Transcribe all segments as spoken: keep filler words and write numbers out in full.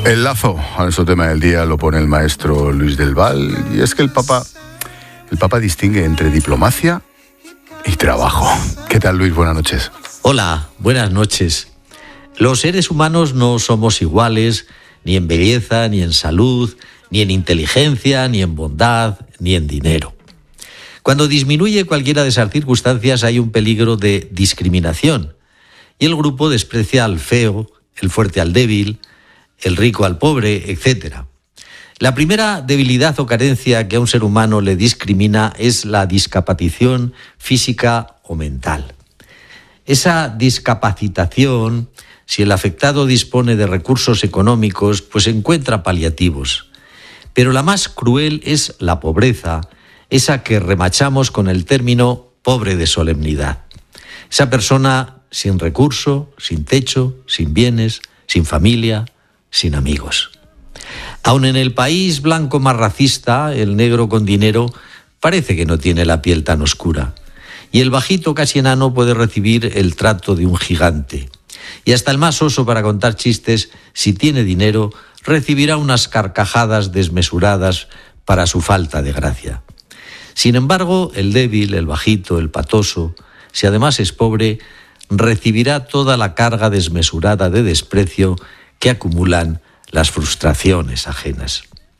El lazo a nuestro tema del día lo pone el maestro Luis del Val, y es que el Papa, el Papa distingue entre diplomacia y trabajo. ¿Qué tal, Luis? Buenas noches. Hola, buenas noches. Los seres humanos no somos iguales ni en belleza, ni en salud, ni en inteligencia, ni en bondad, ni en dinero. Cuando disminuye cualquiera de esas circunstancias hay un peligro de discriminación y el grupo desprecia al feo, el fuerte al débil, el rico al pobre, etcétera. La primera debilidad o carencia que a un ser humano le discrimina es la discapacitación física o mental. Esa discapacitación, si el afectado dispone de recursos económicos, pues encuentra paliativos. Pero la más cruel es la pobreza, esa que remachamos con el término pobre de solemnidad. Esa persona sin recurso, sin techo, sin bienes, sin familia, sin amigos. Aun en el país blanco más racista, el negro con dinero parece que no tiene la piel tan oscura. Y el bajito casi enano puede recibir el trato de un gigante. Y hasta el más oso para contar chistes, si tiene dinero, recibirá unas carcajadas desmesuradas para su falta de gracia. Sin embargo, el débil, el bajito, el patoso, si además es pobre, recibirá toda la carga desmesurada de desprecio que acumulan las frustraciones ajenas.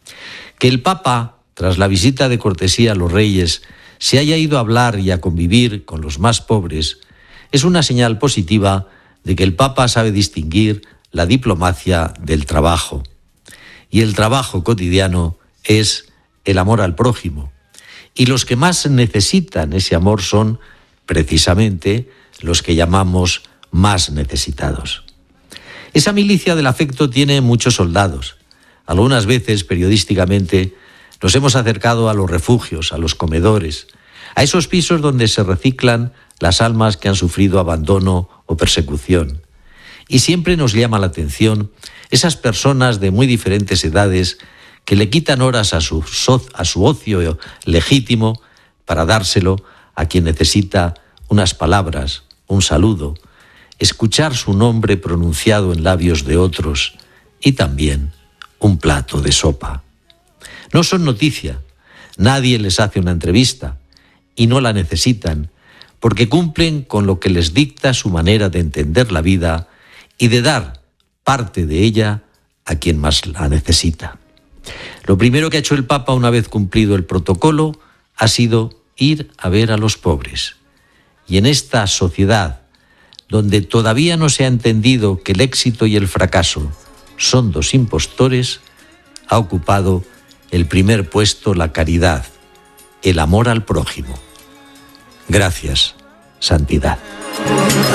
Que el Papa, tras la visita de cortesía a los reyes, se haya ido a hablar y a convivir con los más pobres, es una señal positiva de que el Papa sabe distinguir la diplomacia del trabajo. Y el trabajo cotidiano es el amor al prójimo. Y los que más necesitan ese amor son, precisamente, los que llamamos más necesitados. Esa milicia del afecto tiene muchos soldados. Algunas veces, periodísticamente, nos hemos acercado a los refugios, a los comedores, a esos pisos donde se reciclan las almas que han sufrido abandono o persecución. Y siempre nos llama la atención esas personas de muy diferentes edades que le quitan horas a su, a su ocio legítimo para dárselo a quien necesita unas palabras, un saludo, escuchar su nombre pronunciado en labios de otros y también un plato de sopa. No son noticia, nadie les hace una entrevista y no la necesitan porque cumplen con lo que les dicta su manera de entender la vida y de dar parte de ella a quien más la necesita. Lo primero que ha hecho el Papa una vez cumplido el protocolo ha sido ir a ver a los pobres. Y en esta sociedad donde todavía no se ha entendido que el éxito y el fracaso son dos impostores, ha ocupado el primer puesto la caridad, el amor al prójimo. Gracias, santidad.